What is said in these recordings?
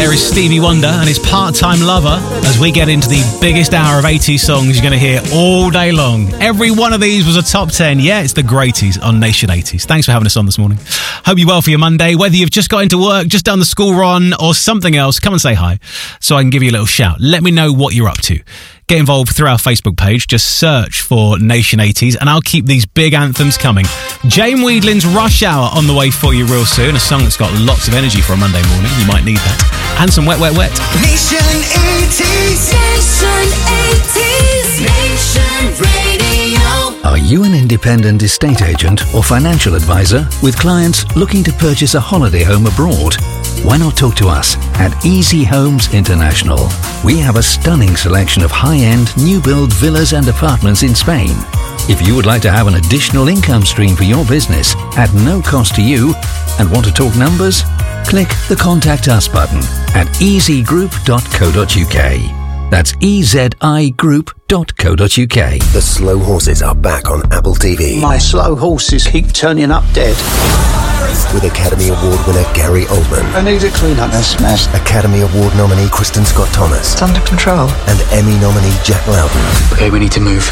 there is Stevie Wonder and his Part-Time Lover as we get into the biggest hour of 80s songs you're going to hear all day long. Every one of these was a top 10. Yeah, it's the greaties on Nation 80s. Thanks for having us on this morning. Hope you're well for your Monday. Whether you've just got into work, just done the school run or something else, come and say hi so I can give you a little shout. Let me know what you're up to. Get involved through our Facebook page. Just search for Nation 80s and I'll keep these big anthems coming. Jane Weedlin's Rush Hour on the way for you real soon. A song that's got lots of energy for a Monday morning. You might need that. And some Wet, Wet, Wet. Nation 80s. Nation 80s. Nation Radio. Are you an independent estate agent or financial advisor with clients looking to purchase a holiday home abroad? Why not talk to us at Easy Homes International? We have a stunning selection of high-end, new-build villas and apartments in Spain. If you would like to have an additional income stream for your business at no cost to you and want to talk numbers, click the Contact Us button at easygroup.co.uk. That's ezigroup.co.uk. The Slow Horses are back on Apple TV. My slow horses keep turning up dead. With Academy Award winner Gary Oldman. I need to clean up this mess. Academy Award nominee Kristen Scott Thomas. It's under control. And Emmy nominee Jack Loudon. Okay, we need to move.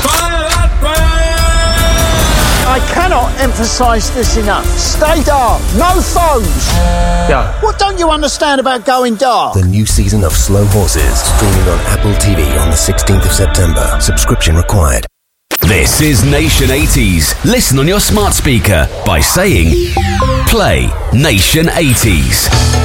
I cannot emphasise this enough. Stay dark. No phones. Yeah. What don't you understand about going dark? The new season of Slow Horses, streaming on Apple TV on the 16th of September. Subscription required. This is Nation 80s. Listen on your smart speaker by saying, play Nation 80s.